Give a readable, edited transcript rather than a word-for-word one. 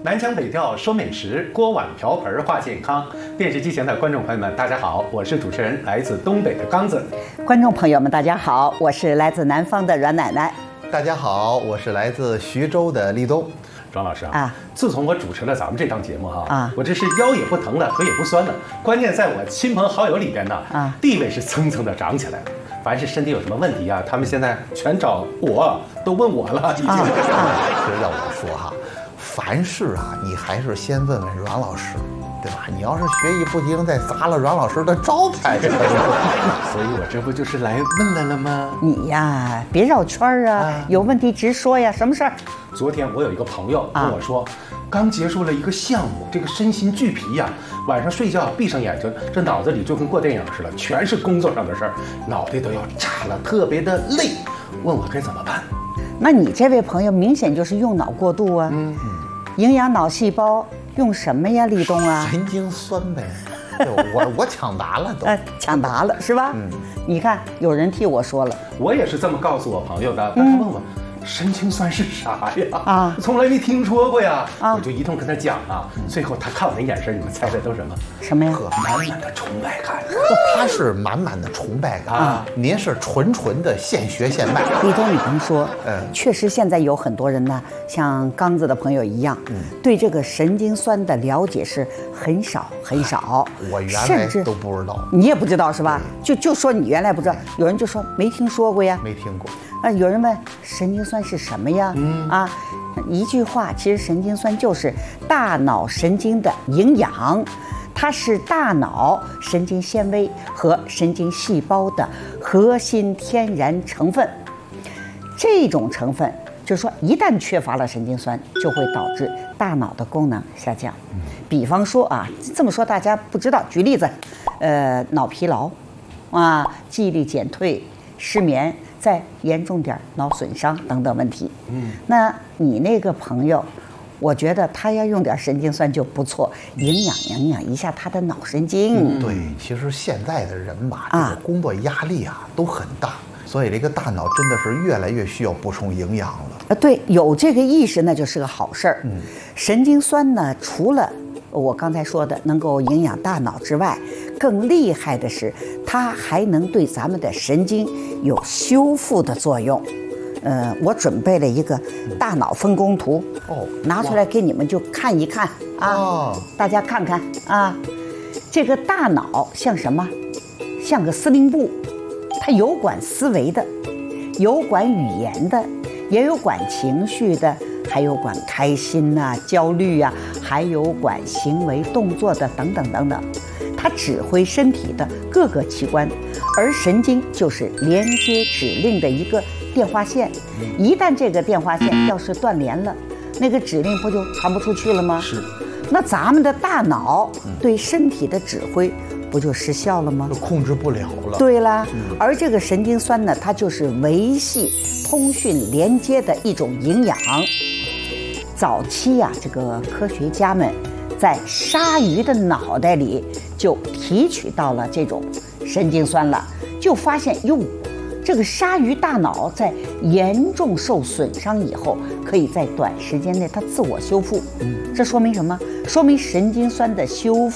南腔北调说美食，锅碗瓢盆话健康。电视机前的观众朋友们，大家好，我是主持人来自东北的刚子。 观众朋友们，大家好，我是来自南方的阮奶奶。 大家好，我是来自徐州的立冬。 庄老师自从我主持了咱们这档节目我这是腰也不疼了，腿也不酸了，关键在我亲朋好友里边呢，地位是蹭蹭的涨起来了。凡是身体有什么问题他们现在全找我，都问我了，已经。 其实要我说凡事你还是先问问阮老师，对吧？你要是学艺不精，再砸了阮老师的招牌，所以我这不就是来问来了吗？ 你呀，别绕圈有问题直说呀，什么事儿？ 昨天我有一个朋友跟我说，刚结束了一个项目，这个身心俱疲晚上睡觉闭上眼睛，这脑子里就跟过电影似的，全是工作上的事儿，脑袋都要炸了，特别的累，问我该怎么办。 那你这位朋友明显就是用脑过度营养脑细胞用什么呀？立冬神经酸呗。我抢答了都。 抢答了是吧？你看有人替我说了， 我也是这么告诉我朋友的。他问我神经酸是啥呀？从来没听说过呀。我就一通跟他讲最后他看我那眼神，你们猜猜都什么？ 什么呀？ 满满的崇拜感。 他是满满的崇拜感您是纯的现学现卖。 立冬，你甭说，确实现在有很多人呢，像刚子的朋友一样，对这个神经酸的了解是很少很少。 我原来都不知道。 你也不知道是吧？就说你原来不知道，有人就说没听说过呀， 没听过。 有人问神经酸是什么呀？一句话，其实神经酸就是大脑神经的营养，它是大脑神经纤维和神经细胞的核心天然成分。这种成分就是说，一旦缺乏了神经酸，就会导致大脑的功能下降。比方说这么说大家不知道，举例子，脑疲劳记忆力减退、失眠，再严重点脑损伤等等问题。那你那个朋友，我觉得他要用点神经酸就不错，营养一下他的脑神经。 对，其实现在的人这个工作压力都很大，所以这个大脑真的是越来越需要补充营养了。 对，有这个意识那就是个好事儿。神经酸呢，除了我刚才说的能够营养大脑之外，更厉害的是它还能对咱们的神经有修复的作用。我准备了一个大脑分工图，拿出来给你们就看一看大家看看这个大脑像什么？像个司令部，它有管思维的，有管语言的，也有管情绪的，还有管开心焦虑还有管行为动作的等等等等。它指挥身体的各个器官，而神经就是连接指令的一个电话线。一旦这个电话线要是断连了，那个指令不就传不出去了吗？ 是。 那咱们的大脑对身体的指挥不就失效了吗？ 就控制不了了。 对啦，而这个神经酸呢，它就是维系通讯连接的一种营养。早期这个科学家们在鲨鱼的脑袋里就提取到了这种神经酸了，就发现这个鲨鱼大脑在严重受损伤以后，可以在短时间内它自我修复。这说明什么？说明神经酸的修复